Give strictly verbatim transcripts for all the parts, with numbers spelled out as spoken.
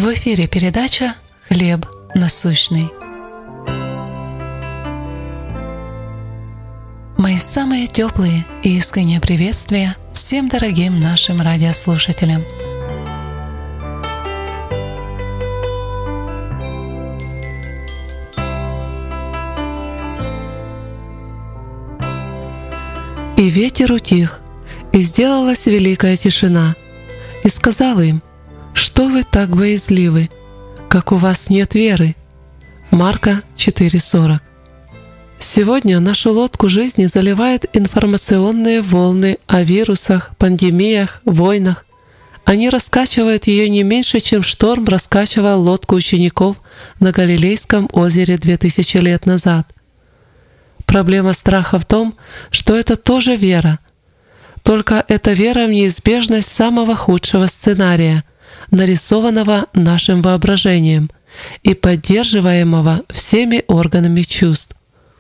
В эфире передача «Хлеб насущный». Мои самые теплые и искренние приветствия всем дорогим нашим радиослушателям. И ветер утих, и сделалась великая тишина, и сказал им: «Что вы так боязливы? Как у вас нет веры?» Марка четыре сорок. Сегодня нашу лодку жизни заливают информационные волны о вирусах, пандемиях, войнах. Они раскачивают ее не меньше, чем шторм раскачивал лодку учеников на Галилейском озере две тысячи лет назад. Проблема страха в том, что это тоже вера. Только это вера в неизбежность самого худшего сценария, нарисованного нашим воображением и поддерживаемого всеми органами чувств.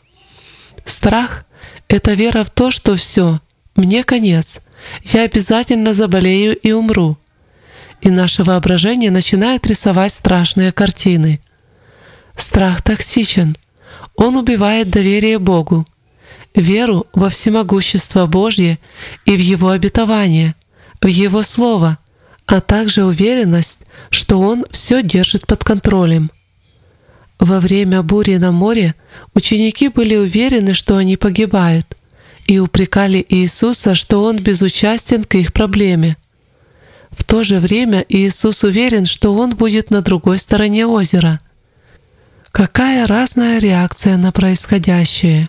Страх — это вера в то, что все, мне конец, я обязательно заболею и умру. И наше воображение начинает рисовать страшные картины. Страх токсичен, он убивает доверие Богу, веру во всемогущество Божье и в Его обетование, в Его Слово, а также уверенность, что Он все держит под контролем. Во время бури на море ученики были уверены, что они погибают, и упрекали Иисуса, что Он безучастен к их проблеме. В то же время Иисус уверен, что Он будет на другой стороне озера. Какая разная реакция на происходящее!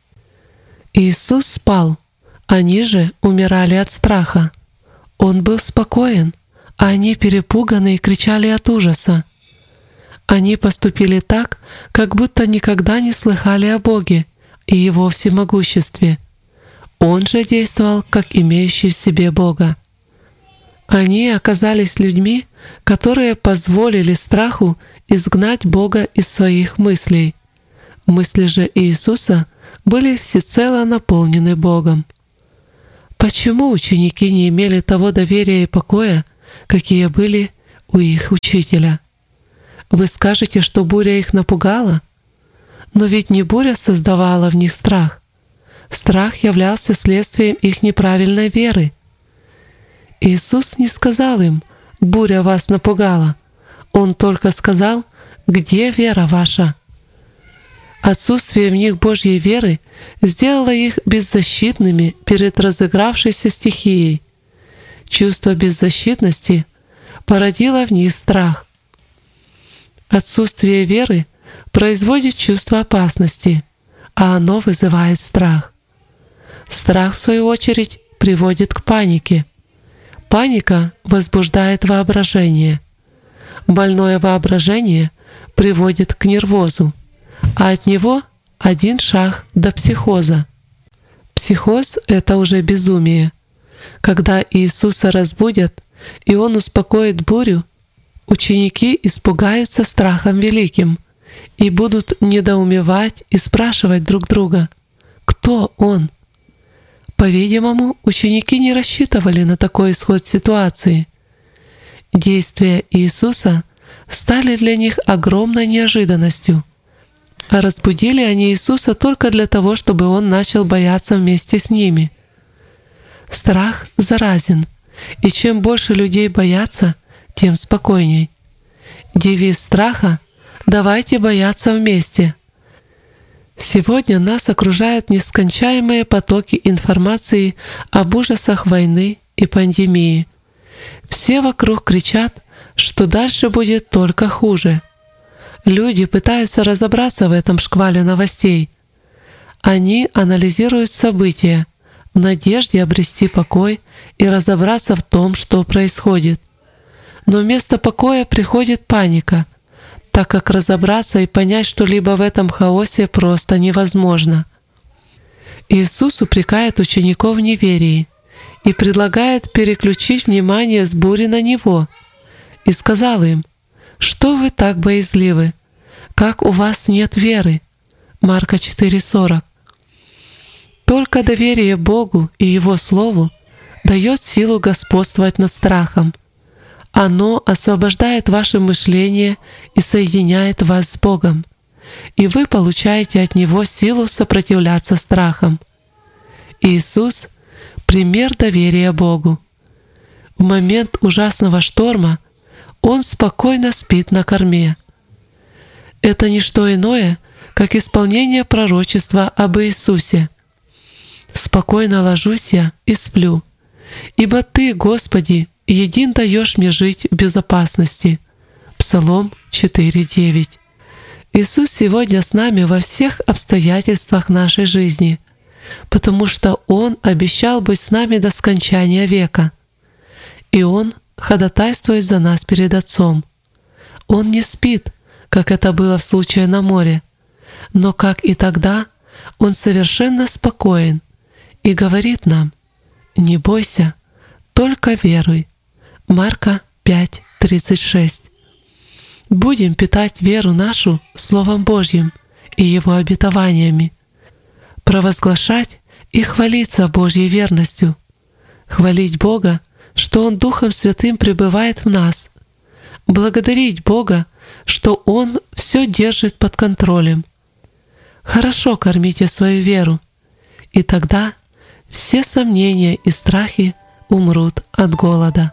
Иисус спал, они же умирали от страха. Он был спокоен, а они перепуганы и кричали от ужаса. Они поступили так, как будто никогда не слыхали о Боге и Его всемогуществе. Он же действовал, как имеющий в себе Бога. Они оказались людьми, которые позволили страху изгнать Бога из своих мыслей. Мысли же Иисуса были всецело наполнены Богом. Почему ученики не имели того доверия и покоя, какие были у их учителя? Вы скажете, что буря их напугала? Но ведь не буря создавала в них страх. Страх являлся следствием их неправильной веры. Иисус не сказал им: «Буря вас напугала». Он только сказал: «Где вера ваша?» Отсутствие в них Божьей веры сделало их беззащитными перед разыгравшейся стихией. Чувство беззащитности породило в них страх. Отсутствие веры производит чувство опасности, а оно вызывает страх. Страх, в свою очередь, приводит к панике. Паника возбуждает воображение. Больное воображение приводит к нервозу, а от него один шаг до психоза. Психоз — это уже безумие. Когда Иисуса разбудят, и Он успокоит бурю, ученики испугаются страхом великим и будут недоумевать и спрашивать друг друга: «Кто Он?». По-видимому, ученики не рассчитывали на такой исход ситуации. Действия Иисуса стали для них огромной неожиданностью. А разбудили они Иисуса только для того, чтобы Он начал бояться вместе с ними. Страх заразен, и чем больше людей боятся, тем спокойней. Девиз страха — «Давайте бояться вместе». Сегодня нас окружают нескончаемые потоки информации об ужасах войны и пандемии. Все вокруг кричат, что дальше будет только хуже. Люди пытаются разобраться в этом шквале новостей. Они анализируют события в надежде обрести покой и разобраться в том, что происходит. Но вместо покоя приходит паника, так как разобраться и понять что-либо в этом хаосе просто невозможно. Иисус упрекает учеников в неверии и предлагает переключить внимание с бури на Него, и сказал им: «Что вы так боязливы? Как у вас нет веры?» Марка четыре сорок. Только доверие Богу и Его Слову дает силу господствовать над страхом, Оно освобождает ваше мышление и соединяет вас с Богом, и вы получаете от Него силу сопротивляться страхам. Иисус — пример доверия Богу. В момент ужасного шторма Он спокойно спит на корме. Это не что иное, как исполнение пророчества об Иисусе. «Спокойно ложусь я и сплю, ибо Ты, Господи, един даешь мне жить в безопасности». Псалом четыре девять. Иисус сегодня с нами во всех обстоятельствах нашей жизни, потому что Он обещал быть с нами до скончания века. И Он ходатайствует за нас перед Отцом. Он не спит, как это было в случае на море, но, как и тогда, Он совершенно спокоен и говорит нам: «Не бойся, только веруй». Марка пять тридцать шесть. Будем питать веру нашу Словом Божьим и Его обетованиями, провозглашать и хвалиться Божьей верностью, хвалить Бога, что Он Духом Святым пребывает в нас, благодарить Бога, что Он все держит под контролем. Хорошо кормите свою веру, и тогда все сомнения и страхи умрут от голода.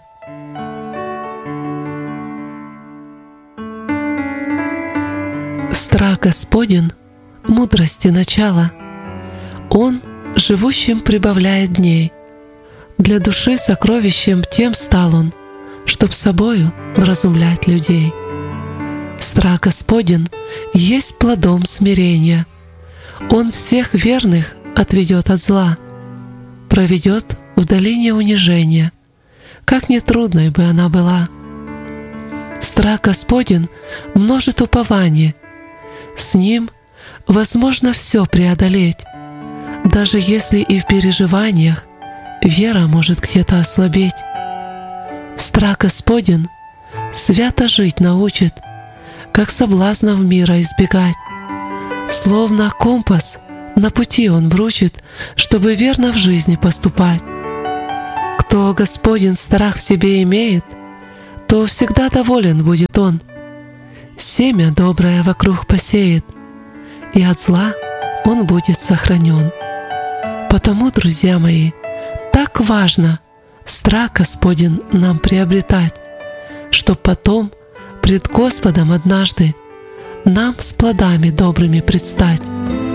Страх Господен — мудрости начало. Он живущим прибавляет дней. Для души сокровищем тем стал Он, чтоб собою вразумлять людей. Страх Господен есть плодом смирения. Он всех верных отведет от зла, проведет в долине унижения, как нетрудной бы она была. Страх Господен множит упование. С Ним возможно все преодолеть, даже если и в переживаниях вера может где-то ослабеть. Страх Господен свято жить научит, как соблазнов мира избегать. Словно компас на пути Он вручит, чтобы верно в жизни поступать. Кто Господен страх в себе имеет, то всегда доволен будет он. Семя доброе вокруг посеет, и от зла он будет сохранен. Потому, друзья мои, так важно страх Господень нам приобретать, чтоб потом пред Господом однажды нам с плодами добрыми предстать.